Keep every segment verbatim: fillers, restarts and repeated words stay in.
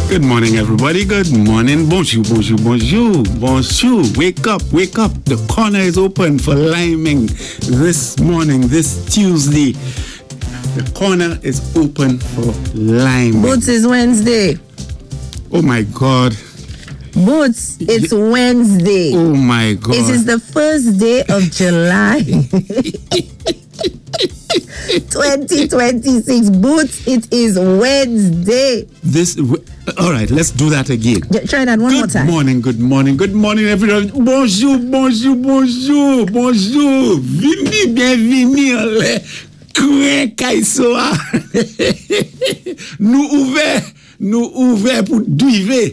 Good morning, everybody. Good morning. Bonjour, bonjour, bonjour, bonjour. Wake up, wake up. The corner is open for liming this morning, this Tuesday. The corner is open for liming. Boots is Wednesday. Oh my God. Boots, it's Wednesday. Oh my God. It is the first day of July. twenty twenty-six. Boots, it is Wednesday. This, all right, let's do that again. Try that one good more time. Good morning, good morning, good morning, everyone. Bonjour, bonjour, bonjour, bonjour. Vini, bienvenue. Kwe kaisoa. Nous ouverts, nous ouverts pour duiver.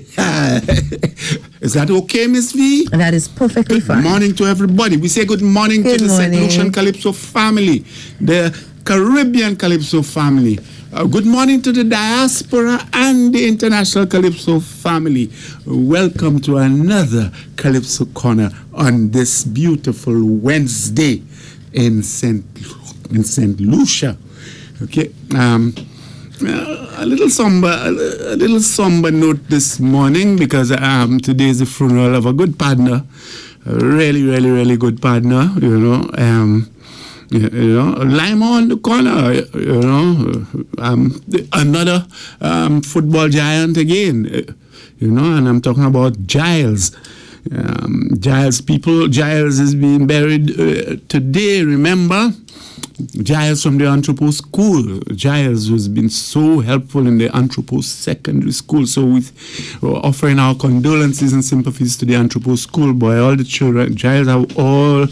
Is that okay, Miss V? That is perfectly good fine. Good morning to everybody. We say good morning good to the morning. Saint Lucian Calypso family, the Caribbean Calypso family. Uh, good morning to the diaspora and the international Calypso family. Welcome to another Calypso Corner on this beautiful Wednesday in Saint in Saint Lucia. Okay, um, uh, a little somber, a little somber note this morning because um, today is the funeral of a good partner, a really, really, really good partner. You know. Um, You, you know, Lima on the corner, you know, um, another um, football giant again, you know, and I'm talking about Giles. Um, Giles people, Giles is being buried uh, today, remember? Giles from the Anthropo School. Giles has been so helpful in the Anthropo Secondary School. So with, we're offering our condolences and sympathies to the Anthropo School, boy, all the children. Giles have all...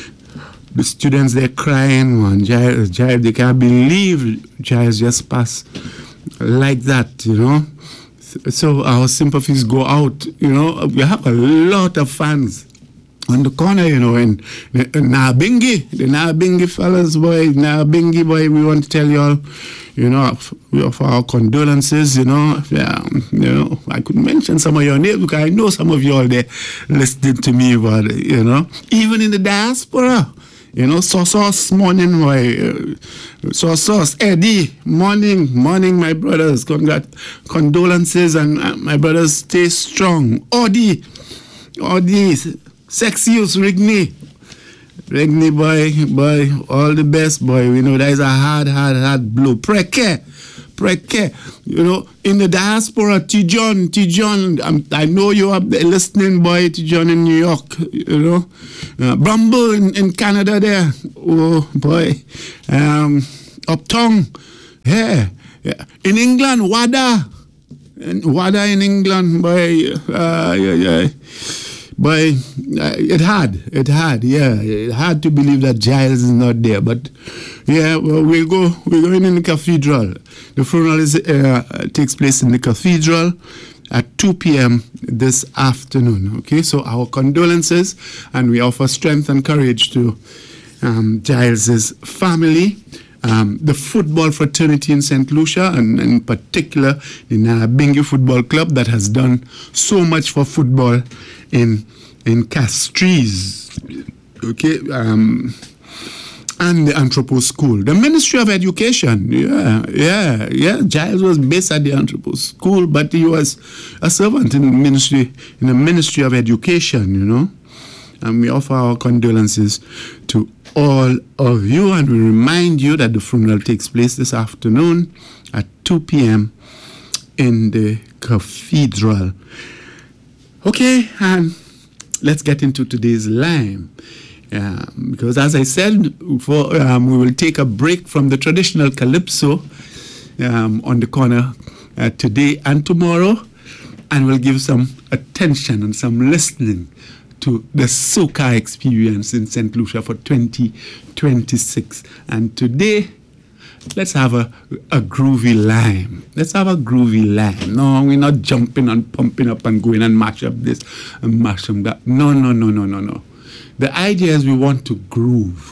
The students, they're crying, man. Giles, Giles, they can't believe Giles just passed like that, you know. So our sympathies go out, you know. We have a lot of fans on the corner, you know, in, in Nabingi, the Nabingi fellas, boy, Nabingi, boy, we want to tell you all, you know, we offer our condolences, you know. Yeah, you know, I could mention some of your names because I know some of you all there listening to me, but, you know, even in the diaspora. You know, sauce sauce morning, my uh, sauce sauce Eddie morning, morning, my brothers. Congrat, condolences, and uh, my brothers stay strong. Odi, Odi, Sexius Rigney, Rigney boy, boy, all the best, boy. We know that is a hard, hard, hard blow. Preke, Preke, you know, in the diaspora, Tijon, Tijon, um, I know you are listening, boy, Tijon in New York, you know. Uh, Bramble in, in Canada there, oh, boy. Um, Uptown, yeah, yeah. In England, Wada, in, Wada in England, boy, uh, yeah, yeah. Boy, uh, it had, it had, yeah, it had to believe that Giles is not there, but yeah, well, we'll go, we're going in the cathedral. The funeral is, uh, takes place in the cathedral at two p.m. this afternoon, okay? So our condolences, and we offer strength and courage to um, Giles's family, um, the football fraternity in Saint Lucia, and, and in particular the Nabingi Football Club that has done so much for football in in Castries, okay, um, and the Anthropo School. The Ministry of Education, yeah, yeah, yeah. Giles was based at the Anthropo School, but he was a servant in the ministry, in the Ministry of Education, you know. And we offer our condolences to all of you, and we remind you that the funeral takes place this afternoon at two p.m. in the cathedral. Okay, and let's get into today's lime. Uh, because as I said before, um, we will take a break from the traditional calypso um, on the corner uh, today and tomorrow, and we'll give some attention and some listening to the soca experience in Saint Lucia for twenty twenty-six. And today, let's have a, a groovy lime. Let's have a groovy lime. No, we're not jumping and pumping up and going and mash up this and mash up that. No, no, no, no, no, no. The idea is we want to groove.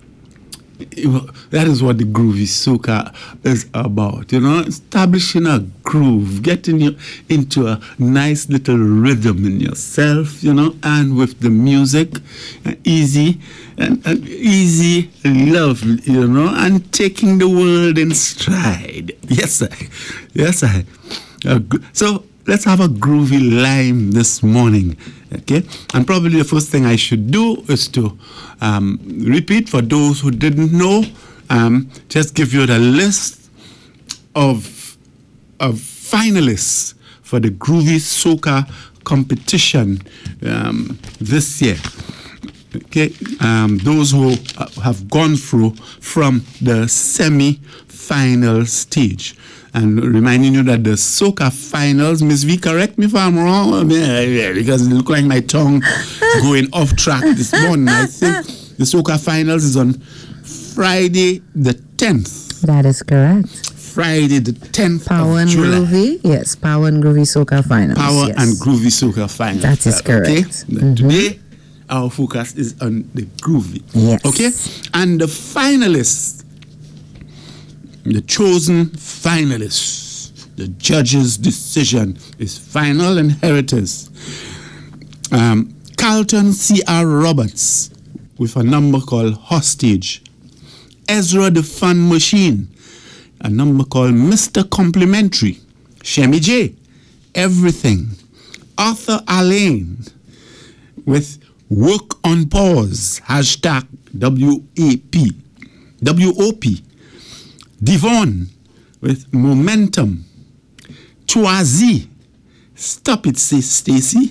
That is what the groovy soca is about, you know, establishing a groove, getting you into a nice little rhythm in yourself, you know, and with the music, uh, easy and, and easy love, you know, and taking the world in stride. Yes, I, yes, I. Uh, gr- so let's have a groovy lime this morning, okay? And probably the first thing I should do is to um, repeat for those who didn't know, um, just give you the list of, of finalists for the Groovy Soca competition um, this year. Okay, um, those who uh, have gone through from the semi-final stage. And reminding you that the Soca finals, Miss V, correct me if I'm wrong, I mean, because it looks like my tongue going off track this morning. I think the Soca finals is on Friday the tenth. That is correct. Friday the tenth Power of and July. Groovy, yes. Power and Groovy Soca Finals. Power yes. and Groovy Soca finals. That is correct. Okay? Mhm. Today, our focus is on the groovy. Yes. Okay? And the finalists, the chosen finalists, the judge's decision is final inheritors. Um, Carlton C R. Roberts with a number called Hostage. Ezra the Fun Machine, a number called Mister Complimentary. Shemi J, Everything. Arthur Alain with Work on Pause, hashtag W A P, W O P. Devon with Momentum. Twazi, Stop It, say Stacy.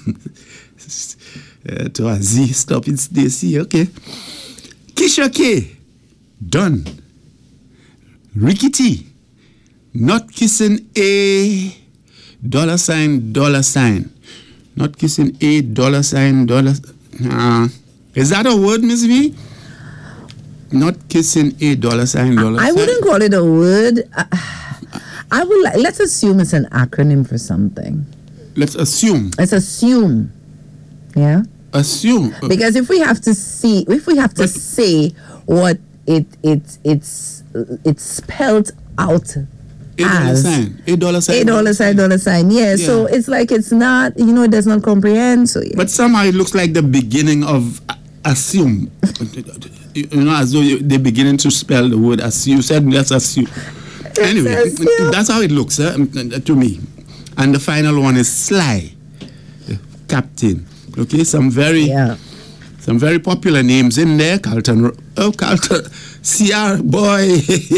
uh, Twazi, Stop It, Stacy, okay. Kisha K, Done. Ricky T, Not Kissing A, dollar sign, dollar sign. Not kissing a dollar sign, dollar. Uh, is that a word, Miss V? Not kissing a dollar sign, dollar I sign. wouldn't call it a word. I, I would like, let's assume it's an acronym for something. Let's assume. Let's assume. Yeah? Assume. Because if we have to see, if we have to But- say what it it it's it's spelled out A dollar as sign. A dollar sign. a dollar sign, dollar sign. Yeah, Yeah. so it's like it's not, you know, it does not comprehend. So yeah. But somehow it looks like the beginning of uh, assume. You know, as though you, they're beginning to spell the word assume. You said let's assume. Anyway, assume. that's how it looks uh, to me. And the final one is Sly, the captain. Okay, some very yeah. some very popular names in there. Carlton, oh Carlton, C R boy,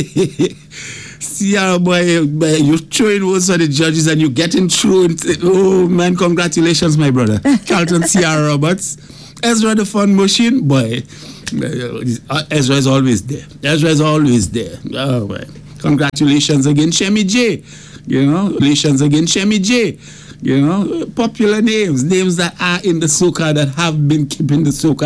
C R boy, boy, you're throwing words at the judges and you're getting through. And, oh man, congratulations, my brother. Carlton C R Roberts, Ezra the Fun Machine, boy. Uh, Ezra is always there. Ezra is always there. Oh man, congratulations again, Shemi J. You know, congratulations again, Shemi J. You know, popular names, names that are in the soca that have been keeping the soca